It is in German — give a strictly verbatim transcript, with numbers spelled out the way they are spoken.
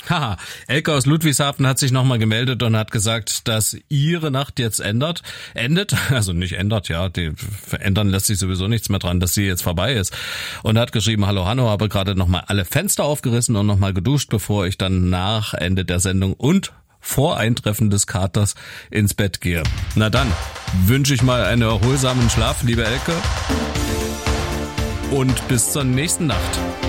Haha, Elke aus Ludwigshafen hat sich nochmal gemeldet und hat gesagt, dass ihre Nacht jetzt ändert, endet, also nicht ändert, ja, die ändern lässt sich sowieso nichts mehr dran, dass sie jetzt vorbei ist. Und hat geschrieben, hallo Hanno, habe gerade nochmal alle Fenster aufgerissen und nochmal geduscht, bevor ich dann nach Ende der Sendung und vor Eintreffen des Katers ins Bett gehe. Na dann, wünsche ich mal einen erholsamen Schlaf, liebe Elke, und bis zur nächsten Nacht.